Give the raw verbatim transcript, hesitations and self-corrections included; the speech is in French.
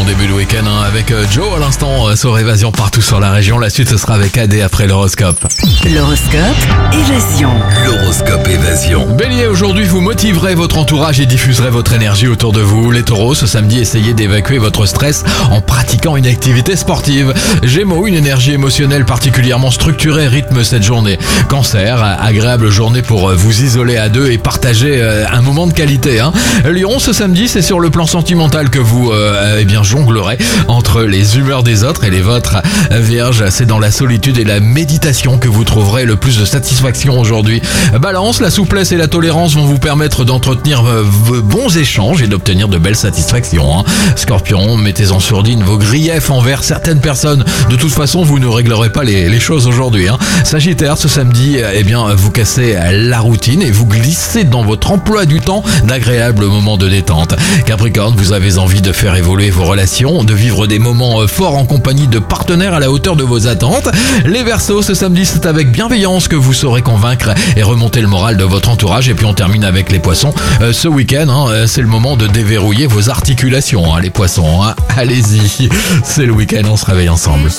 début de week-end hein, avec Joe à l'instant sur Évasion partout sur la région. La suite ce sera avec A D après l'horoscope. L'horoscope Évasion. L'horoscope Évasion. Bélier, aujourd'hui vous motiverez votre entourage et diffuserez votre énergie autour de vous. Les taureaux, ce samedi essayez d'évacuer votre stress en pratiquant une activité sportive. Gémeaux, une énergie émotionnelle particulièrement structurée rythme cette journée. Cancer, agréable journée pour vous isoler à deux et partager un moment de qualité. Hein. Lion, ce samedi c'est sur le plan sentimental que vous euh, eh bien jonglerez entre les humeurs des autres et les vôtres. Vierge, c'est dans la solitude et la méditation que vous trouverez le plus de satisfaction aujourd'hui. Balance, la souplesse et la tolérance vont vous permettre d'entretenir vos bons échanges et d'obtenir de belles satisfactions. Hein. Scorpion, mettez en sourdine vos griefs envers certaines personnes. De toute façon, vous ne réglerez pas les, les choses aujourd'hui. Hein. Sagittaire, ce samedi, eh bien, vous cassez la routine et vous glissez dans votre emploi du temps d'agréables moments de détente. Capricorne, vous avez envie de faire évoluer vos relations, de vivre des moments forts en compagnie de partenaires à la hauteur de vos attentes. Les Verseaux, ce samedi, c'est avec bienveillance que vous saurez convaincre et remonter le moral de votre entourage. Et puis on termine avec les Poissons. Euh, ce week-end, hein, c'est le moment de déverrouiller vos articulations, hein, les Poissons. Hein. Allez-y, c'est le week-end, on se réveille ensemble.